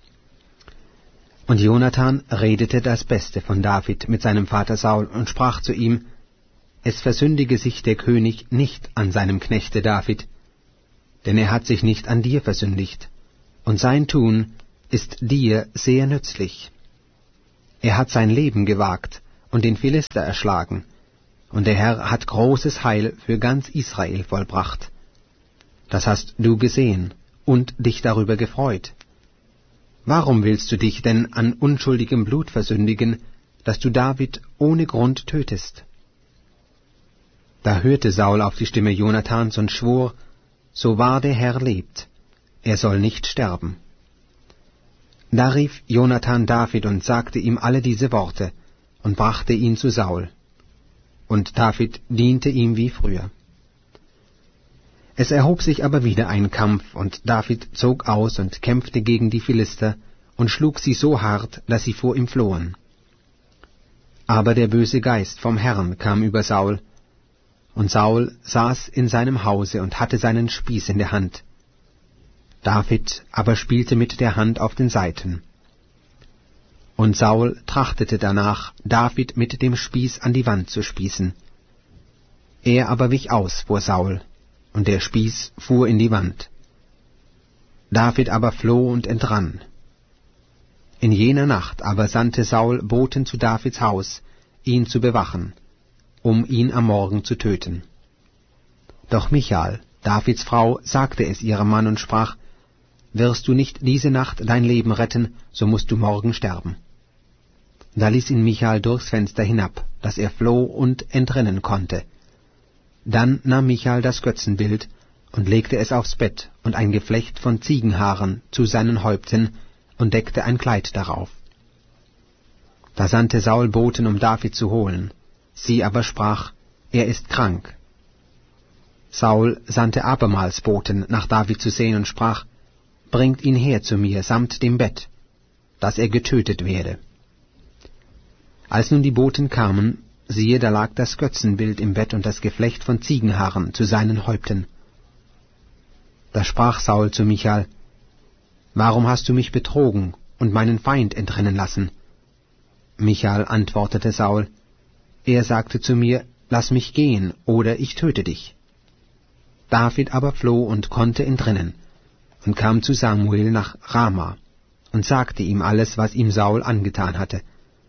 Und Jonathan redete das Beste von David mit seinem Vater Saul und sprach zu ihm, es versündige sich der König nicht an seinem Knechte David, denn er hat sich nicht an dir versündigt, und sein Tun ist dir sehr nützlich. Er hat sein Leben gewagt und den Philister erschlagen, und der Herr hat großes Heil für ganz Israel vollbracht. Das hast du gesehen und dich darüber gefreut. Warum willst du dich denn an unschuldigem Blut versündigen, dass du David ohne Grund tötest?« Da hörte Saul auf die Stimme Jonathans und schwor, »So wahr der Herr lebt, er soll nicht sterben.« Da rief Jonathan David und sagte ihm alle diese Worte und brachte ihn zu Saul. Und David diente ihm wie früher. Es erhob sich aber wieder ein Kampf, und David zog aus und kämpfte gegen die Philister und schlug sie so hart, dass sie vor ihm flohen. Aber der böse Geist vom Herrn kam über Saul, und Saul saß in seinem Hause und hatte seinen Spieß in der Hand. David aber spielte mit der Hand auf den Saiten. Und Saul trachtete danach, David mit dem Spieß an die Wand zu spießen. Er aber wich aus vor Saul, und der Spieß fuhr in die Wand. David aber floh und entrann. In jener Nacht aber sandte Saul Boten zu Davids Haus, ihn zu bewachen, um ihn am Morgen zu töten. Doch Michal, Davids Frau, sagte es ihrem Mann und sprach, »Wirst du nicht diese Nacht dein Leben retten, so musst du morgen sterben.« Da ließ ihn Michal durchs Fenster hinab, dass er floh und entrinnen konnte. Dann nahm Michal das Götzenbild und legte es aufs Bett und ein Geflecht von Ziegenhaaren zu seinen Häupten und deckte ein Kleid darauf. Da sandte Saul Boten, um David zu holen. Sie aber sprach, er ist krank. Saul sandte abermals Boten, nach David zu sehen, und sprach, bringt ihn her zu mir samt dem Bett, dass er getötet werde. Als nun die Boten kamen, siehe, da lag das Götzenbild im Bett und das Geflecht von Ziegenhaaren zu seinen Häupten. Da sprach Saul zu Michal, warum hast du mich betrogen und meinen Feind entrinnen lassen? Michal antwortete Saul, er sagte zu mir, lass mich gehen, oder ich töte dich. David aber floh und konnte entrinnen, und kam zu Samuel nach Rama, und sagte ihm alles, was ihm Saul angetan hatte.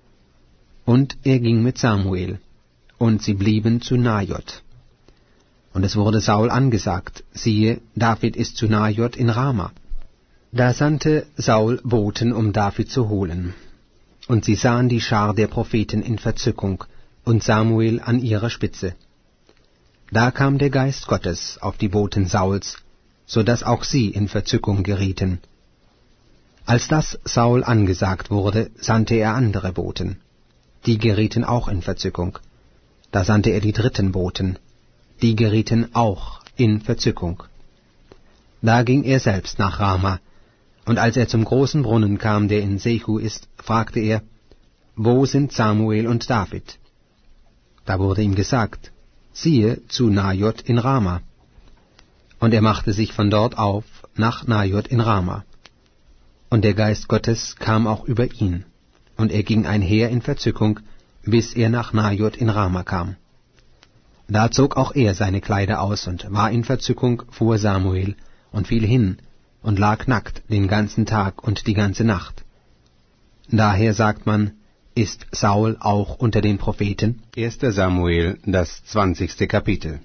Und er ging mit Samuel, und sie blieben zu Najot. Und es wurde Saul angesagt, siehe, David ist zu Najot in Rama. Da sandte Saul Boten, um David zu holen. Und sie sahen die Schar der Propheten in Verzückung, und Samuel an ihrer Spitze. Da kam der Geist Gottes auf die Boten Sauls, so dass auch sie in Verzückung gerieten. Als das Saul angesagt wurde, sandte er andere Boten. Die gerieten auch in Verzückung. Da sandte er die dritten Boten. Die gerieten auch in Verzückung. Da ging er selbst nach Rama, und als er zum großen Brunnen kam, der in Sechu ist, fragte er, wo sind Samuel und David? Da wurde ihm gesagt, siehe, zu Najot in Rama. Und er machte sich von dort auf nach Najot in Rama. Und der Geist Gottes kam auch über ihn, und er ging einher in Verzückung, bis er nach Najot in Rama kam. Da zog auch er seine Kleider aus und war in Verzückung vor Samuel und fiel hin und lag nackt den ganzen Tag und die ganze Nacht. Daher sagt man, ist Saul auch unter den Propheten? erster Samuel, das zwanzigste Kapitel.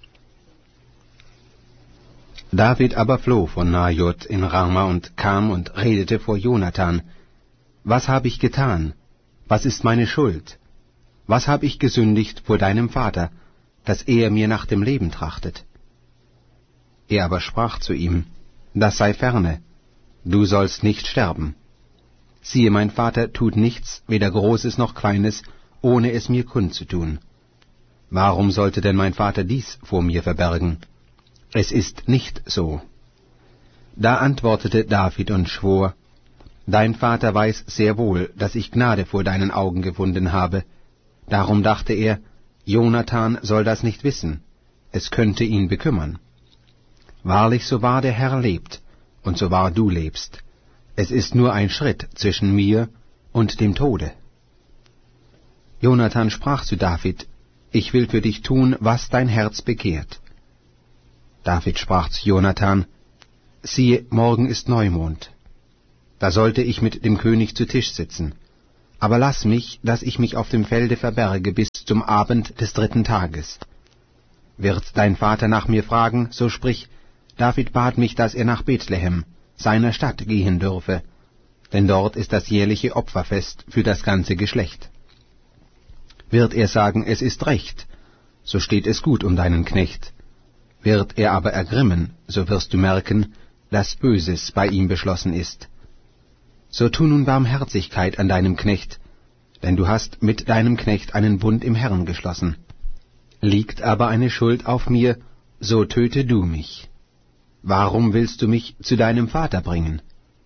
David aber floh von Najot in Rama und kam und redete vor Jonathan, was habe ich getan? Was ist meine Schuld? Was habe ich gesündigt vor deinem Vater, dass er mir nach dem Leben trachtet? Er aber sprach zu ihm, das sei ferne, du sollst nicht sterben. Siehe, mein Vater tut nichts, weder Großes noch Kleines, ohne es mir kundzutun. Warum sollte denn mein Vater dies vor mir verbergen? Es ist nicht so. Da antwortete David und schwor, dein Vater weiß sehr wohl, dass ich Gnade vor deinen Augen gefunden habe. Darum dachte er, Jonathan soll das nicht wissen, es könnte ihn bekümmern. Wahrlich, so wahr der Herr lebt, und so wahr du lebst, es ist nur ein Schritt zwischen mir und dem Tode. Jonathan sprach zu David, ich will für dich tun, was dein Herz begehrt. David sprach zu Jonathan, siehe, morgen ist Neumond. Da sollte ich mit dem König zu Tisch sitzen. Aber lass mich, dass ich mich auf dem Felde verberge bis zum Abend des dritten Tages. Wird dein Vater nach mir fragen, so sprich, David bat mich, dass er nach Bethlehem, seiner Stadt, gehen dürfe, denn dort ist das jährliche Opferfest für das ganze Geschlecht. Wird er sagen, es ist recht, so steht es gut um deinen Knecht. Wird er aber ergrimmen, so wirst du merken, dass Böses bei ihm beschlossen ist. So tu nun Barmherzigkeit an deinem Knecht, denn du hast mit deinem Knecht einen Bund im Herrn geschlossen. Liegt aber eine Schuld auf mir, so töte du mich. Warum willst du mich zu deinem Vater bringen?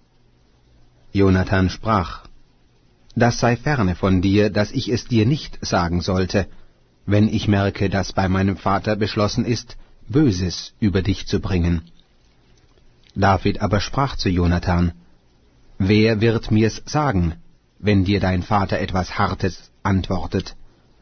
Jonathan sprach, das sei ferne von dir, dass ich es dir nicht sagen sollte, wenn ich merke, dass bei meinem Vater beschlossen ist, Böses über dich zu bringen. David aber sprach zu Jonathan, wer wird mir's sagen, wenn dir dein Vater etwas Hartes antwortet?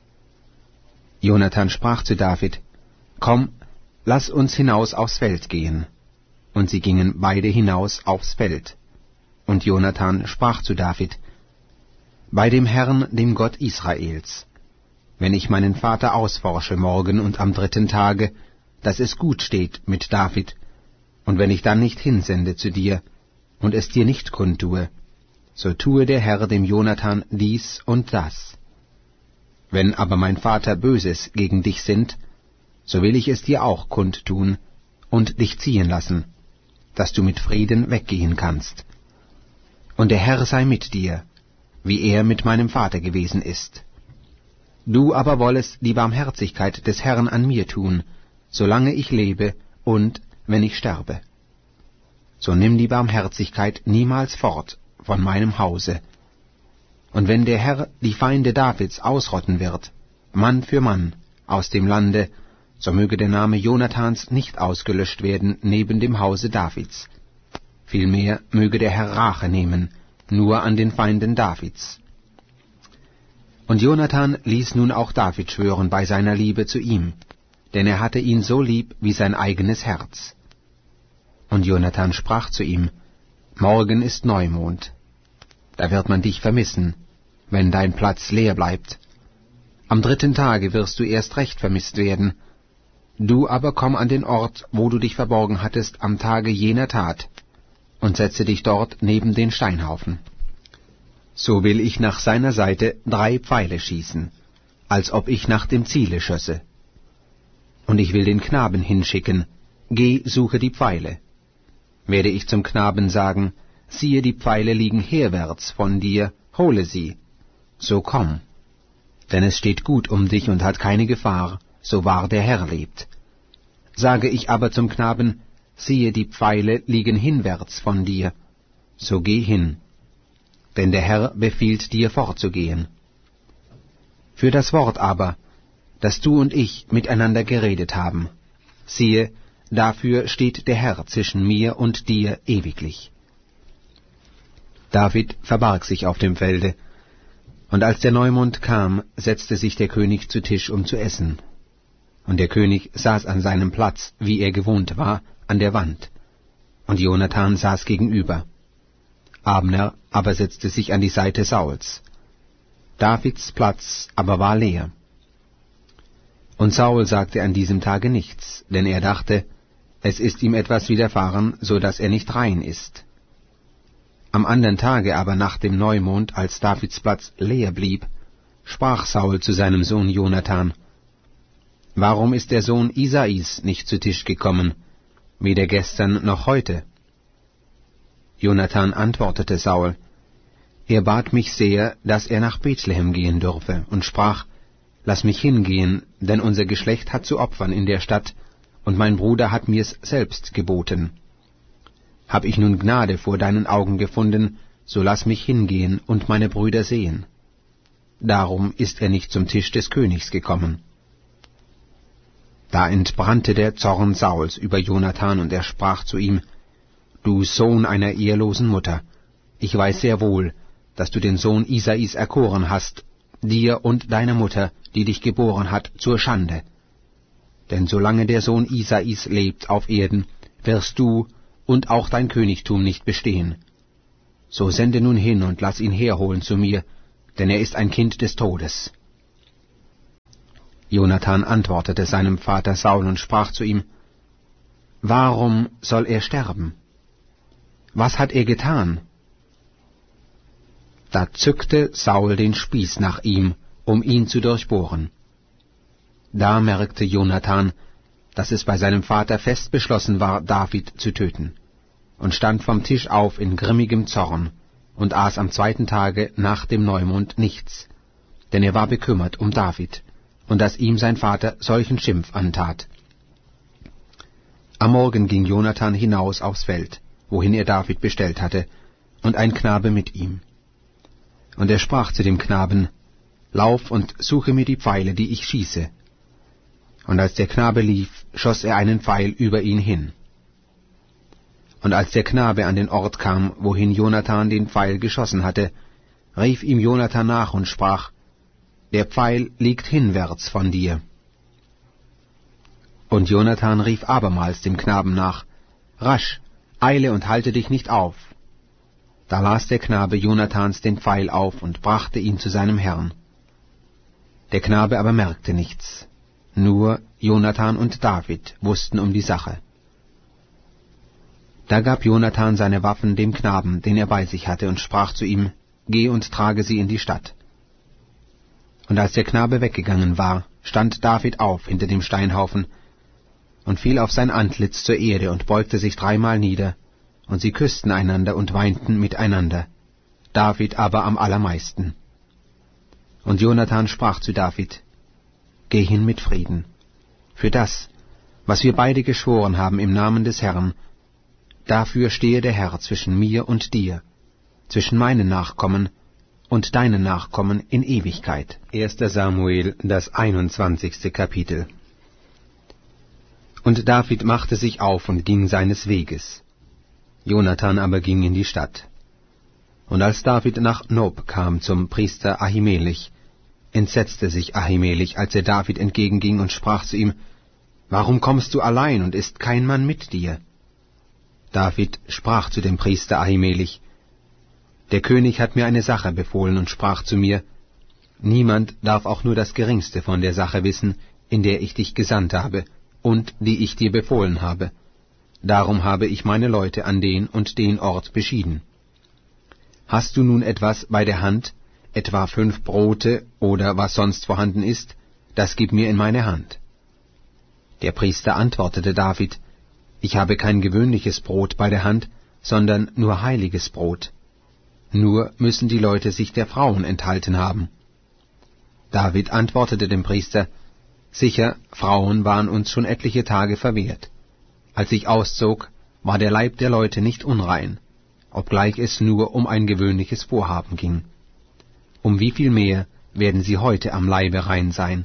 Jonathan sprach zu David, komm, lass uns hinaus aufs Feld gehen. Und sie gingen beide hinaus aufs Feld. Und Jonathan sprach zu David, bei dem Herrn, dem Gott Israels, wenn ich meinen Vater ausforsche morgen und am dritten Tage, dass es gut steht mit David, und wenn ich dann nicht hinsende zu dir und es dir nicht kundtue, so tue der Herr dem Jonathan dies und das. Wenn aber mein Vater Böses gegen dich sinnt, so will ich es dir auch kundtun und dich ziehen lassen, dass du mit Frieden weggehen kannst. Und der Herr sei mit dir, wie er mit meinem Vater gewesen ist. Du aber wollest die Barmherzigkeit des Herrn an mir tun, solange ich lebe und wenn ich sterbe. So nimm die Barmherzigkeit niemals fort von meinem Hause. Und wenn der Herr die Feinde Davids ausrotten wird, Mann für Mann, aus dem Lande, so möge der Name Jonathans nicht ausgelöscht werden neben dem Hause Davids. Vielmehr möge der Herr Rache nehmen, nur an den Feinden Davids. Und Jonathan ließ nun auch David schwören bei seiner Liebe zu ihm, denn er hatte ihn so lieb wie sein eigenes Herz. Und Jonathan sprach zu ihm, morgen ist Neumond, da wird man dich vermissen, wenn dein Platz leer bleibt. Am dritten Tage wirst du erst recht vermisst werden. Du aber komm an den Ort, wo du dich verborgen hattest am Tage jener Tat, und setze dich dort neben den Steinhaufen. So will ich nach seiner Seite drei Pfeile schießen, als ob ich nach dem Ziele schösse. Und ich will den Knaben hinschicken, geh, suche die Pfeile. Werde ich zum Knaben sagen, siehe, die Pfeile liegen herwärts von dir, hole sie, so komm. Denn es steht gut um dich und hat keine Gefahr, so wahr der Herr lebt. Sage ich aber zum Knaben, siehe, die Pfeile liegen hinwärts von dir, so geh hin, denn der Herr befiehlt dir fortzugehen. Für das Wort aber, das du und ich miteinander geredet haben, siehe, dafür steht der Herr zwischen mir und dir ewiglich. David verbarg sich auf dem Felde, und als der Neumond kam, setzte sich der König zu Tisch, um zu essen. Und der König saß an seinem Platz, wie er gewohnt war, an der Wand, und Jonathan saß gegenüber. Abner aber setzte sich an die Seite Sauls. Davids Platz aber war leer. Und Saul sagte an diesem Tage nichts, denn er dachte, es ist ihm etwas widerfahren, so dass er nicht rein ist. Am andern Tage aber nach dem Neumond, als Davids Platz leer blieb, sprach Saul zu seinem Sohn Jonathan, warum ist der Sohn Isais nicht zu Tisch gekommen, weder gestern noch heute? Jonathan antwortete Saul, er bat mich sehr, dass er nach Bethlehem gehen dürfe, und sprach, lass mich hingehen, denn unser Geschlecht hat zu opfern in der Stadt, und mein Bruder hat mir's selbst geboten. Hab ich nun Gnade vor deinen Augen gefunden, so lass mich hingehen und meine Brüder sehen. Darum ist er nicht zum Tisch des Königs gekommen. Da entbrannte der Zorn Sauls über Jonathan, und er sprach zu ihm, Du Sohn einer ehelosen Mutter, ich weiß sehr wohl, dass du den Sohn Isais erkoren hast, dir und deiner Mutter, die dich geboren hat, zur Schande. Denn solange der Sohn Isais lebt auf Erden, wirst du und auch dein Königtum nicht bestehen. So sende nun hin und lass ihn herholen zu mir, denn er ist ein Kind des Todes.« Jonathan antwortete seinem Vater Saul und sprach zu ihm: »Warum soll er sterben? Was hat er getan?« Da zückte Saul den Spieß nach ihm, um ihn zu durchbohren. Da merkte Jonathan, dass es bei seinem Vater fest beschlossen war, David zu töten, und stand vom Tisch auf in grimmigem Zorn und aß am zweiten Tage nach dem Neumond nichts, denn er war bekümmert um David und dass ihm sein Vater solchen Schimpf antat. Am Morgen ging Jonathan hinaus aufs Feld, wohin er David bestellt hatte, und ein Knabe mit ihm. Und er sprach zu dem Knaben: »Lauf und suche mir die Pfeile, die ich schieße.« Und als der Knabe lief, schoss er einen Pfeil über ihn hin. Und als der Knabe an den Ort kam, wohin Jonathan den Pfeil geschossen hatte, rief ihm Jonathan nach und sprach: »Der Pfeil liegt hinwärts von dir.« Und Jonathan rief abermals dem Knaben nach: »Rasch, eile und halte dich nicht auf.« Da las der Knabe Jonathans den Pfeil auf und brachte ihn zu seinem Herrn. Der Knabe aber merkte nichts, nur Jonathan und David wussten um die Sache. Da gab Jonathan seine Waffen dem Knaben, den er bei sich hatte, und sprach zu ihm: »Geh und trage sie in die Stadt.« Und als der Knabe weggegangen war, stand David auf hinter dem Steinhaufen und fiel auf sein Antlitz zur Erde und beugte sich dreimal nieder, und sie küssten einander und weinten miteinander, David aber am allermeisten. Und Jonathan sprach zu David: »Geh hin mit Frieden. Für das, was wir beide geschworen haben im Namen des Herrn, dafür stehe der Herr zwischen mir und dir, zwischen meinen Nachkommen und deinen Nachkommen in Ewigkeit.« erster Samuel, das einundzwanzigste Kapitel. Und David machte sich auf und ging seines Weges. Jonathan aber ging in die Stadt. Und als David nach Nob kam zum Priester Ahimelech, entsetzte sich Ahimelech, als er David entgegenging, und sprach zu ihm: »Warum kommst du allein, und ist kein Mann mit dir?« David sprach zu dem Priester Ahimelech: »Der König hat mir eine Sache befohlen und sprach zu mir: Niemand darf auch nur das Geringste von der Sache wissen, in der ich dich gesandt habe und die ich dir befohlen habe. Darum habe ich meine Leute an den und den Ort beschieden. Hast du nun etwas bei der Hand, etwa fünf Brote oder was sonst vorhanden ist, das gib mir in meine Hand.« Der Priester antwortete David: »Ich habe kein gewöhnliches Brot bei der Hand, sondern nur heiliges Brot. Nur müssen die Leute sich der Frauen enthalten haben.« David antwortete dem Priester: »Sicher, Frauen waren uns schon etliche Tage verwehrt. Als ich auszog, war der Leib der Leute nicht unrein, obgleich es nur um ein gewöhnliches Vorhaben ging. Um wie viel mehr werden sie heute am Leibe rein sein?«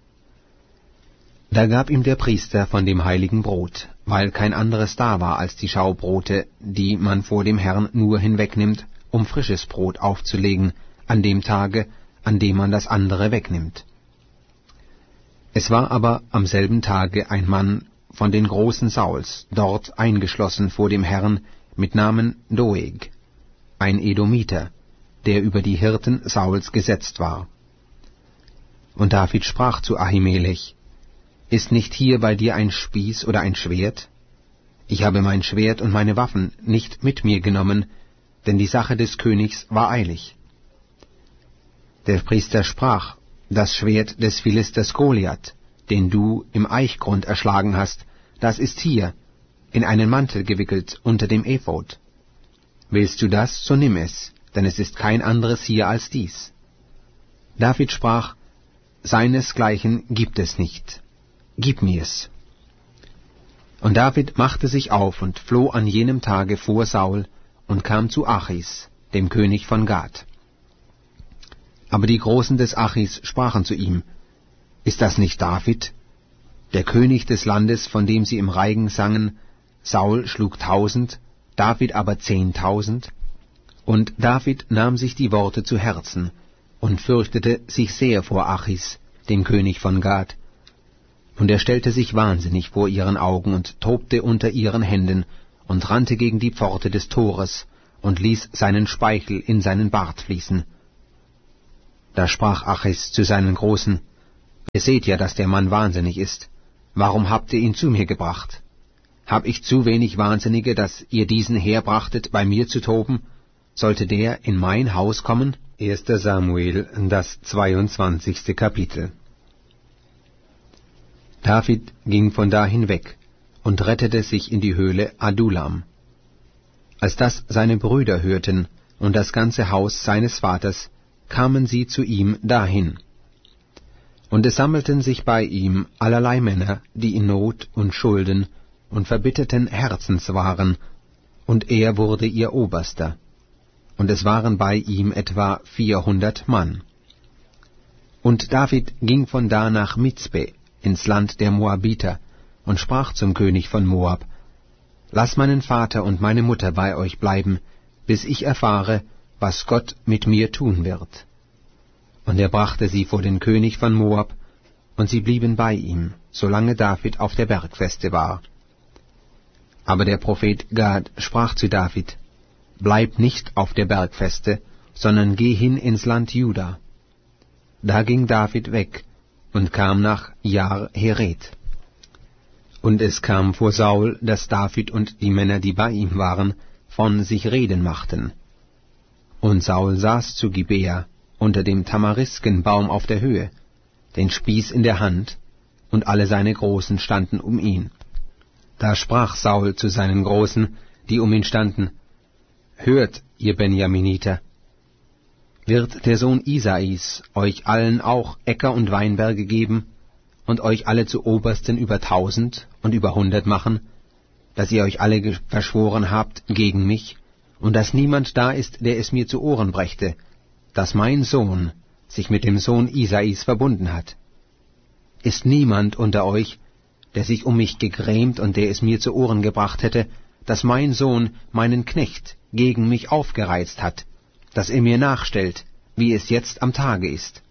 Da gab ihm der Priester von dem heiligen Brot, weil kein anderes da war als die Schaubrote, die man vor dem Herrn nur hinwegnimmt, um frisches Brot aufzulegen, an dem Tage, an dem man das andere wegnimmt. Es war aber am selben Tage ein Mann von den Großen Sauls dort eingeschlossen vor dem Herrn mit Namen Doeg, ein Edomiter, der über die Hirten Sauls gesetzt war. Und David sprach zu Ahimelech: »Ist nicht hier bei dir ein Spieß oder ein Schwert? Ich habe mein Schwert und meine Waffen nicht mit mir genommen, denn die Sache des Königs war eilig.« Der Priester sprach: »Das Schwert des Philisters Goliath, den du im Eichgrund erschlagen hast, das ist hier, in einen Mantel gewickelt unter dem Ephod. Willst du das, so nimm es, denn es ist kein anderes hier als dies.« David sprach: »Seinesgleichen gibt es nicht. Gib mir's.« Und David machte sich auf und floh an jenem Tage vor Saul und kam zu Achis, dem König von Gat. Aber die Großen des Achis sprachen zu ihm: »Ist das nicht David, der König des Landes, von dem sie im Reigen sangen: Saul schlug tausend, David aber zehntausend?« Und David nahm sich die Worte zu Herzen und fürchtete sich sehr vor Achis, dem König von Gat. Und er stellte sich wahnsinnig vor ihren Augen und tobte unter ihren Händen und rannte gegen die Pforte des Tores und ließ seinen Speichel in seinen Bart fließen. Da sprach Achis zu seinen Großen: Ihr seht ja, dass der Mann wahnsinnig ist. Warum habt ihr ihn zu mir gebracht? Hab ich zu wenig Wahnsinnige, dass ihr diesen herbrachtet, bei mir zu toben? Sollte der in mein Haus kommen? erster Samuel, das zweiundzwanzigste Kapitel. David ging von da hinweg und rettete sich in die Höhle Adullam. Als das seine Brüder hörten und das ganze Haus seines Vaters, kamen sie zu ihm dahin. Und es sammelten sich bei ihm allerlei Männer, die in Not und Schulden und verbitterten Herzens waren, und er wurde ihr Oberster. Und es waren bei ihm etwa vierhundert Mann. Und David ging von da nach Mizpe, ins Land der Moabiter, und sprach zum König von Moab: Lass meinen Vater und meine Mutter bei euch bleiben, bis ich erfahre, was Gott mit mir tun wird. Und er brachte sie vor den König von Moab, und sie blieben bei ihm, solange David auf der Bergfeste war. Aber der Prophet Gad sprach zu David: Bleib nicht auf der Bergfeste, sondern geh hin ins Land Juda. Da ging David weg und kam nach Jaar-Heret. Und es kam vor Saul, dass David und die Männer, die bei ihm waren, von sich reden machten. Und Saul saß zu Gibea unter dem Tamariskenbaum auf der Höhe, den Spieß in der Hand, und alle seine Großen standen um ihn. Da sprach Saul zu seinen Großen, die um ihn standen: Hört, ihr Benjaminiter, wird der Sohn Isais euch allen auch Äcker und Weinberge geben und euch alle zu Obersten über tausend und über hundert machen, dass ihr euch alle verschworen habt gegen mich, und dass niemand da ist, der es mir zu Ohren brächte, dass mein Sohn sich mit dem Sohn Isais verbunden hat? Ist niemand unter euch, der sich um mich gegrämt und der es mir zu Ohren gebracht hätte, dass mein Sohn meinen Knecht gegen mich aufgereizt hat, dass er mir nachstellt, wie es jetzt am Tage ist?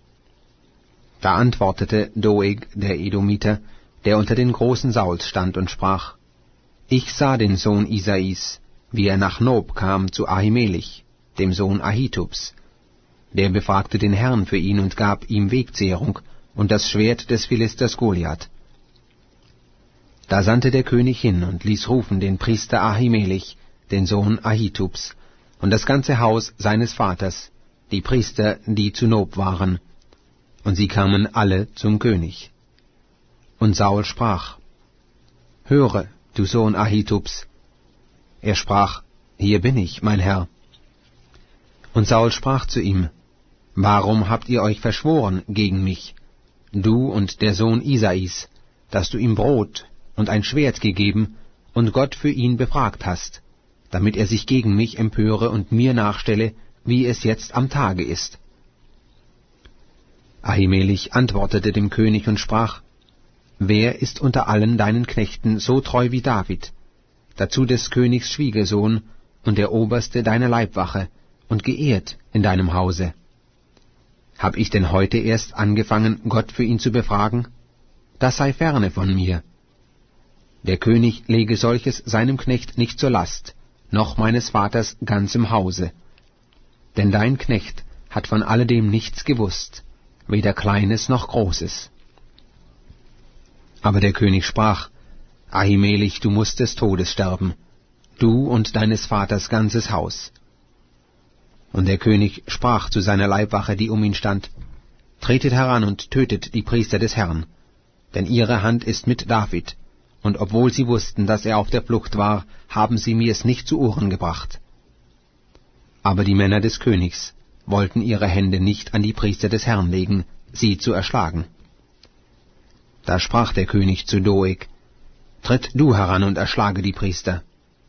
Da antwortete Doeg der Edomiter, der unter den Großen Sauls stand, und sprach: Ich sah den Sohn Isais, wie er nach Nob kam zu Ahimelech, dem Sohn Ahitubs. Der befragte den Herrn für ihn und gab ihm Wegzehrung und das Schwert des Philisters Goliath. Da sandte der König hin und ließ rufen den Priester Ahimelech, den Sohn Ahitubs, und das ganze Haus seines Vaters, die Priester, die zu Nob waren, und sie kamen alle zum König. Und Saul sprach: Höre, du Sohn Ahitubs. Er sprach: Hier bin ich, mein Herr. Und Saul sprach zu ihm: Warum habt ihr euch verschworen gegen mich, du und der Sohn Isais, dass du ihm Brot und ein Schwert gegeben und Gott für ihn befragt hast, damit er sich gegen mich empöre und mir nachstelle, wie es jetzt am Tage ist? Ahimelech antwortete dem König und sprach: Wer ist unter allen deinen Knechten so treu wie David, dazu des Königs Schwiegersohn und der Oberste deiner Leibwache und geehrt in deinem Hause? Hab ich denn heute erst angefangen, Gott für ihn zu befragen? Das sei ferne von mir. Der König lege solches seinem Knecht nicht zur Last, noch meines Vaters ganzem Hause. Denn dein Knecht hat von alledem nichts gewusst, weder Kleines noch Großes. Aber der König sprach: Ahimelech, du musst des Todes sterben, du und deines Vaters ganzes Haus. Und der König sprach zu seiner Leibwache, die um ihn stand: Tretet heran und tötet die Priester des Herrn, denn ihre Hand ist mit David, und obwohl sie wussten, dass er auf der Flucht war, haben sie mir es nicht zu Ohren gebracht. Aber die Männer des Königs wollten ihre Hände nicht an die Priester des Herrn legen, sie zu erschlagen. Da sprach der König zu Doeg: Tritt du heran und erschlage die Priester.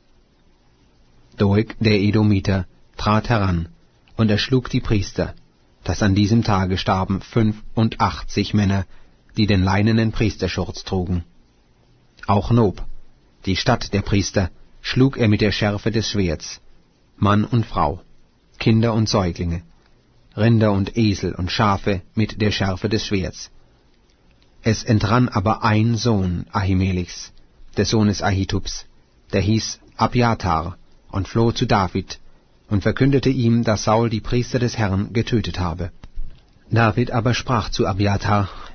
Doeg, der Edomiter, trat heran und erschlug die Priester, dass an diesem Tage starben fünfundachtzig Männer, die den leinenen Priesterschurz trugen. Auch Nob, die Stadt der Priester, schlug er mit der Schärfe des Schwerts, Mann und Frau, Kinder und Säuglinge, Rinder und Esel und Schafe mit der Schärfe des Schwerts. Es entrann aber ein Sohn Ahimelechs, des Sohnes Ahitubs, der hieß Abjatar, und floh zu David und verkündete ihm, dass Saul die Priester des Herrn getötet habe. David aber sprach zu Abiathar,